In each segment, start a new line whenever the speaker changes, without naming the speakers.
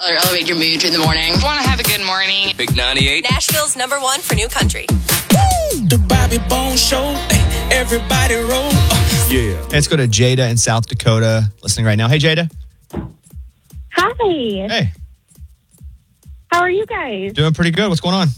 or elevate your mood in the morning.
Want to have a good morning.
Big 98.
Nashville's #1 for new country.
The Bobby Bones Show. Everybody roll.
Yeah. Let's go to Jada in South Dakota listening right now. Hey, Jada.
Hi.
Hey.
How are you guys?
Doing pretty good. What's going on?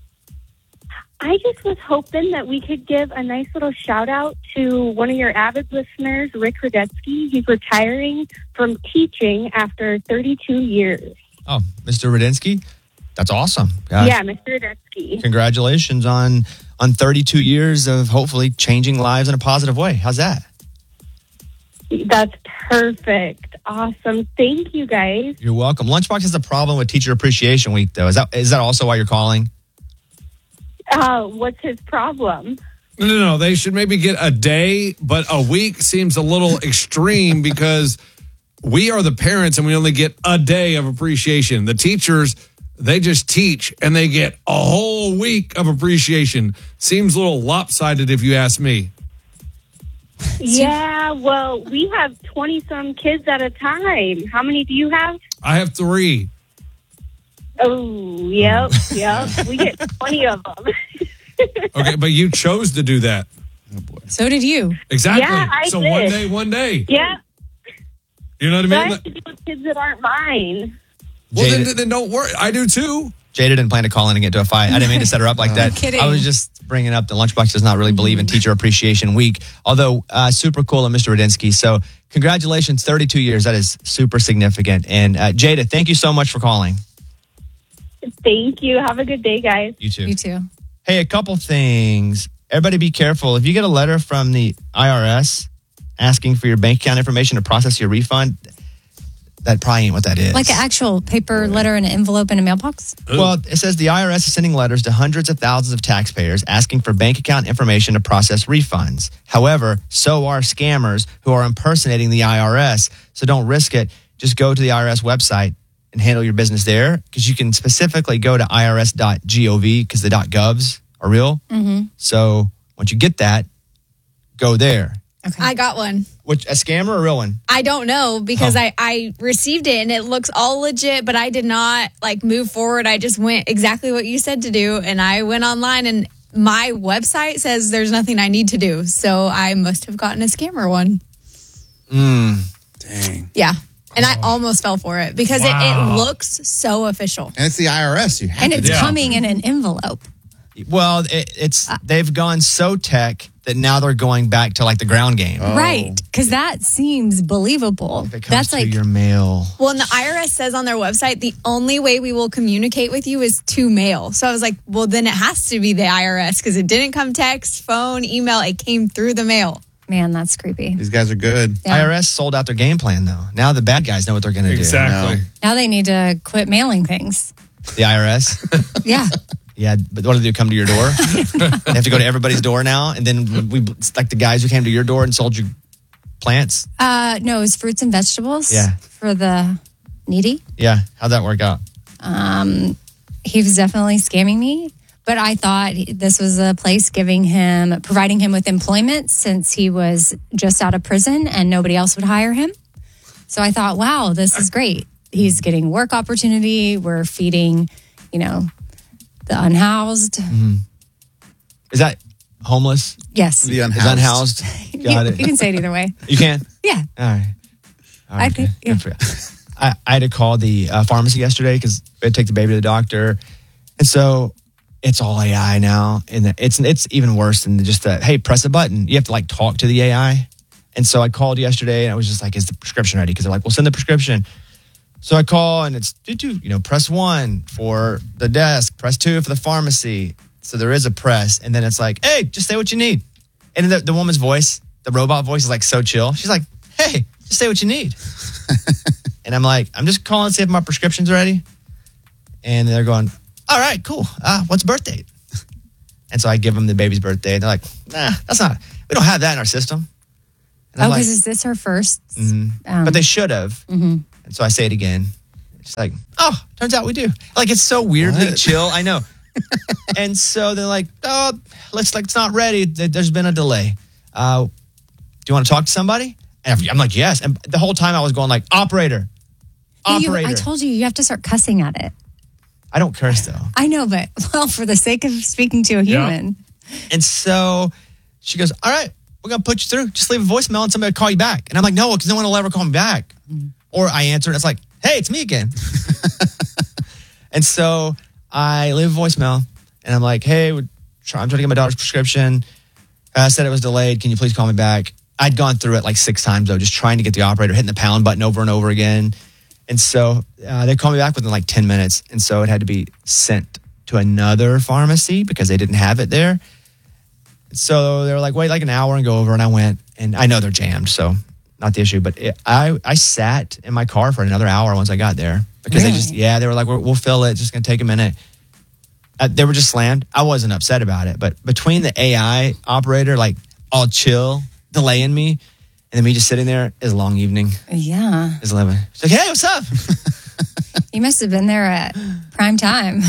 I just was hoping that we could give a nice little shout out to one of your avid listeners, Rick Rudetsky. He's retiring from teaching after 32 years.
Oh, Mr. Rudinsky? That's awesome.
Yeah, Mr. Rudetsky.
Congratulations on 32 years of hopefully changing lives in a positive way. How's that?
That's perfect. Awesome. Thank you, guys.
You're welcome. Lunchbox has a problem with Teacher Appreciation Week, though. Is that also why you're calling?
What's his problem?
No. They should maybe get a day, but a week seems a little extreme because we are the parents and we only get a day of appreciation. The teachers, they just teach and they get a whole week of appreciation. Seems a little lopsided if you ask me.
Yeah, well, we have 20-some kids at a time. How many do you have?
I have 3.
Oh, yep. We get 20 of them.
Okay, but you chose to do that.
Oh, boy.
So did you.
Exactly.
Yeah, I
so
did.
one day.
Yeah.
You know what I
But I
mean?
have to do with kids that aren't mine.
Well,
Jada,
then don't worry. I do too.
Jada didn't plan to call in and get into a fight. I didn't mean to set her up like that.
Kidding.
I was just bringing up the Lunchbox does not really believe in Teacher Appreciation Week, although super cool of Mr. Rudinsky. So congratulations, 32 years. That is super significant. And Jada, thank you so much for calling.
Thank you. Have a good day, guys.
You too.
You too.
Hey, a couple things. Everybody be careful. If you get a letter from the IRS asking for your bank account information to process your refund, that probably ain't what that is.
Like an actual paper letter in an envelope in a mailbox?
Well, it says the IRS is sending letters to hundreds of thousands of taxpayers asking for bank account information to process refunds. However, so are scammers who are impersonating the IRS. So don't risk it. Just go to the IRS website and handle your business there, because you can specifically go to irs.gov because the .govs are real.
Mm-hmm.
So once you get that, go there.
Okay.
I got one.
Which, a scammer or a real one?
I don't know because I received it and it looks all legit, but I did not move forward. I just went exactly what you said to do, and I went online and my website says there's nothing I need to do. So I must have gotten a scammer one.
Dang.
Yeah. And I almost fell for it because it looks so official.
And it's the IRS. You have
And
to
it's
do.
coming in an envelope.
Well, they've gone so tech that now they're going back to the ground game.
Right. Because that seems believable.
If it comes to your mail.
Well, and the IRS says on their website, the only way we will communicate with you is to mail. So I was like, well, then it has to be the IRS because it didn't come text, phone, email. It came through the mail.
Man, that's creepy.
These guys are good.
Yeah.
IRS sold out their game plan, though. Now the bad guys know what they're going to do.
Exactly.
Now they need to quit mailing things.
The IRS?
Yeah.
Yeah, but what do they do? Come to your door? They have to go to everybody's door now? And then it's like the guys who came to your door and sold you plants?
No, it was fruits and vegetables.
Yeah.
For the needy.
Yeah. How'd that work out?
He was definitely scamming me. But I thought this was a place providing him with employment since he was just out of prison and nobody else would hire him. So I thought, wow, this is great. He's getting work opportunity. We're feeding, the unhoused.
Mm-hmm. Is that homeless?
Yes.
The
Is unhoused? Got it.
You can say it either way.
You can?
Yeah.
All right.
I think, yeah.
Good for you. I had to call the pharmacy yesterday because we had to take the baby to the doctor. And so it's all AI now. And it's even worse than just hey, press a button. You have to talk to the AI. And so I called yesterday and I was just like, is the prescription ready? Because they're like, we'll send the prescription. So I call and it's, press 1 for the desk, press 2 for the pharmacy. So there is a press. And then it's like, hey, just say what you need. And the woman's voice, the robot voice is so chill. She's like, hey, just say what you need. And I'm like, I'm just calling to see if my prescription's ready. And they're going, all right, cool. What's birth date? And so I give them the baby's birthday. And they're like, nah, we don't have that in our system. And I'm
Because is this her first?
but they should have.
Mm-hmm.
And so I say it again. It's like, oh, turns out we do. It's so weirdly chill. I know. And so they're like, oh, it's not ready. There's been a delay. Do you want to talk to somebody? And I'm like, yes. And the whole time I was going operator. operator.
I told you have to start cussing at it.
I don't curse though.
I know, but for the sake of speaking to a human.
And so she goes, all right, we're going to put you through. Just leave a voicemail and somebody will call you back. And I'm like, no, because no one will ever call me back. Or I answer and it's like, hey, it's me again. And so I leave a voicemail and I'm like, hey, I'm trying to get my daughter's prescription. I said it was delayed. Can you please call me back? I'd gone through it like 6 times though, just trying to get the operator, hitting the pound button over and over again. And so they called me back within like 10 minutes. And so it had to be sent to another pharmacy because they didn't have it there. So they were like, wait like an hour and go over. And I went, and I know they're jammed, so not the issue. But I sat in my car for another hour once I got there because they were like, we'll fill it. It's just going to take a minute. They were just slammed. I wasn't upset about it. But between the AI operator, like all chill, delaying me, and then me just sitting there, is a long evening.
Yeah.
It's 11. She's like, hey, what's up?
You must have been there at prime time.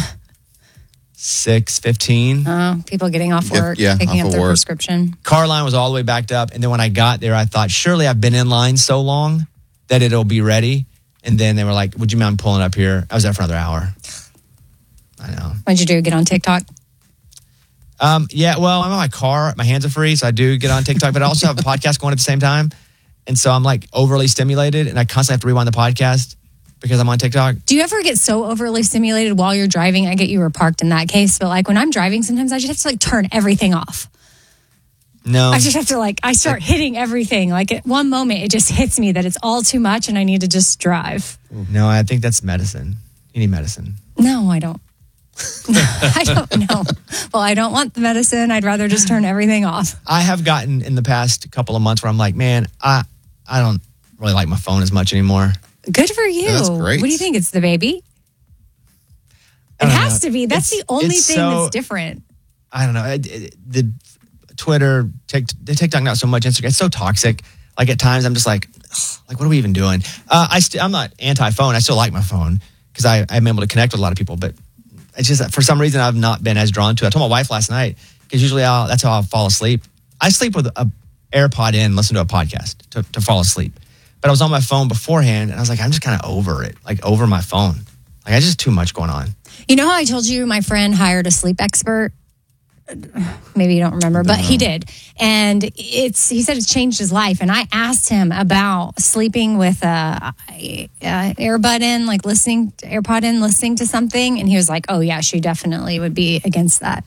6:15.
Oh, people getting off work,
Yeah,
picking
off
up
of
their
work.
prescription.
Car line was all the way backed up. And then when I got there, I thought, surely I've been in line so long that it'll be ready. And then they were like, would you mind pulling up here? I was there for another hour. I know.
What'd you do? Get on TikTok?
Yeah, well, I'm in my car. My hands are free, so I do get on TikTok. But I also have a podcast going at the same time. And so I'm like overly stimulated. And I constantly have to rewind the podcast because I'm on TikTok.
Do you ever get so overly stimulated while you're driving? I get you were parked in that case. But like when I'm driving, sometimes I just have to like turn everything off.
No.
I just have to I start hitting everything. Like at one moment, it just hits me that it's all too much and I need to just drive.
No, I think that's medicine. You need medicine.
No, I don't. I don't know. Well, I don't want the medicine. I'd rather just turn everything off.
I have gotten in the past couple of months where I'm like, man, I don't really like my phone as much anymore.
Good for you.
Yeah, that's great.
What do you think? It's the baby? It has to be. That's the only thing that's different.
I don't know. The Twitter, the TikTok, not so much. Instagram, it's so toxic. Like at times I'm just like what are we even doing? I'm not anti-phone. I still like my phone because I'm able to connect with a lot of people. But it's just that for some reason I've not been as drawn to it. I told my wife last night because usually that's how I'll fall asleep. I sleep with a AirPod in, listen to a podcast to fall asleep. But I was on my phone beforehand and I was like, I'm just kind of over it, like over my phone. Like I just too much going on.
You know how I told you my friend hired a sleep expert? Maybe you don't remember, but he did. And he said it's changed his life. And I asked him about sleeping with a earbud in, like AirPod in, listening to something. And he was like, oh yeah, she definitely would be against that.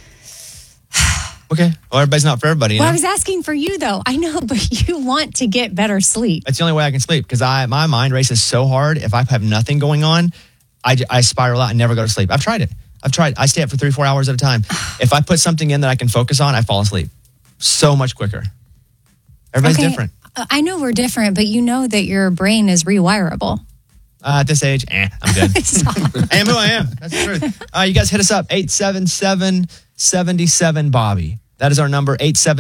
Okay. Well, everybody's not for everybody. You
Well,
know?
I was asking for you though. I know, but you want to get better sleep.
That's the only way I can sleep because my mind races so hard. If I have nothing going on, I spiral out and never go to sleep. I've tried it. I stay up for 3-4 hours at a time. If I put something in that I can focus on, I fall asleep so much quicker. Everybody's different.
I know we're different, but you know that your brain is rewirable.
At this age, I'm good. I am who I am. That's the truth. You guys hit us up, 877-77-BOBBY. That is our number,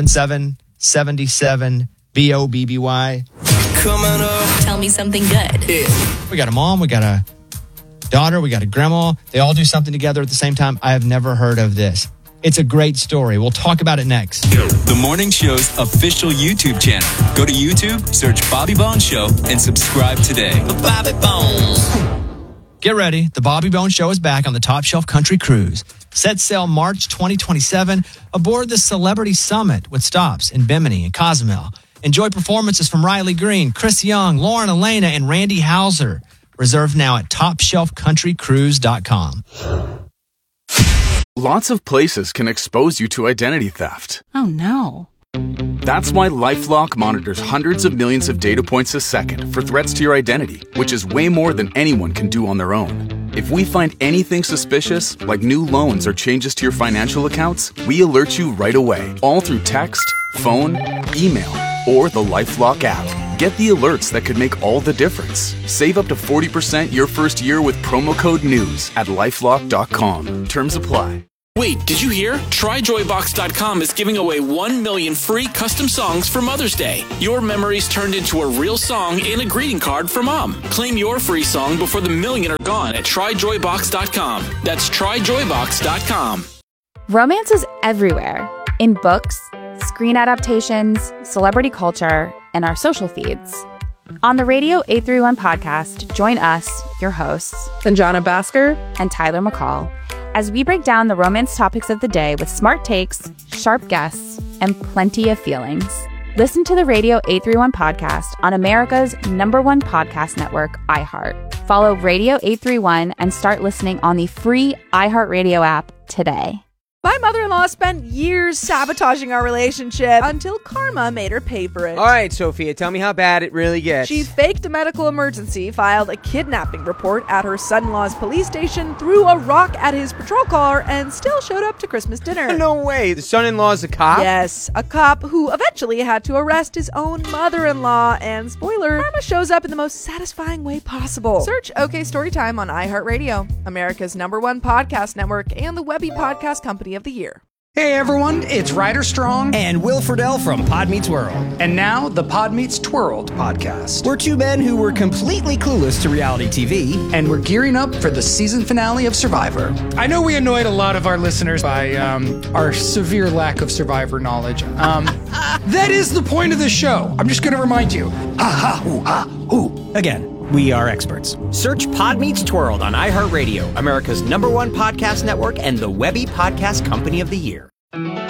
877-77-BOBBY.
Coming up. Tell me something good.
We got a mom, we got a daughter, we got a grandma. They all do something together at the same time. I have never heard of this. It's a great story. We'll talk about it next.
The Morning Show's official YouTube channel. Go to YouTube, search Bobby Bones Show, and subscribe today.
Bobby Bones.
Get ready. The Bobby Bones Show is back on the Top Shelf Country Cruise. Set sail March 2027 aboard the Celebrity Summit with stops in Bimini and Cozumel. Enjoy performances from Riley Green, Chris Young, Lauren Elena, and Randy Hauser. Reserved now at TopShelfCountryCruise.com.
Lots of places can expose you to identity theft.
Oh no.
That's why LifeLock monitors hundreds of millions of data points a second for threats to your identity, which is way more than anyone can do on their own. If we find anything suspicious, like new loans or changes to your financial accounts, we alert you right away, all through text, phone, email, or the LifeLock app. Get the alerts that could make all the difference. Save up to 40% your first year with promo code NEWS at LifeLock.com. Terms apply.
Wait, did you hear? TryJoyBox.com is giving away 1 million free custom songs for Mother's Day. Your memories turned into a real song and a greeting card for Mom. Claim your free song before the million are gone at TryJoyBox.com. That's TryJoyBox.com.
Romance is everywhere. In books, screen adaptations, celebrity culture, and our social feeds. On the Radio 831 podcast, join us, your hosts,
Sanjana Bhaskar
and Tyler McCall, as we break down the romance topics of the day with smart takes, sharp guests, and plenty of feelings. Listen to the Radio 831 podcast on America's #1 podcast network, iHeart. Follow Radio 831 and start listening on the free iHeartRadio app today.
My mother-in-law spent years sabotaging our relationship until karma made her pay for it.
All right, Sophia, tell me how bad it really gets.
She faked a medical emergency, filed a kidnapping report at her son-in-law's police station, threw a rock at his patrol car, and still showed up to Christmas dinner.
No way. The son-in-law's a cop?
Yes, a cop who eventually had to arrest his own mother-in-law. And spoiler, karma shows up in the most satisfying way possible. Search OK Storytime on iHeartRadio, America's #1 podcast network, and the Webby Podcast Company of the Year.
Hey everyone, it's Ryder Strong and Will Friedle from Pod Meets World. And now, the Pod Meets Twirled podcast. We're two men who were completely clueless to reality TV, and we're gearing up for the season finale of Survivor.
I know we annoyed a lot of our listeners by our severe lack of Survivor knowledge. That is the point of the show. I'm just going to remind you.
Again, we are experts.
Search Pod Meets Twirled on iHeartRadio, America's #1 podcast network and the Webby Podcast Company of the Year.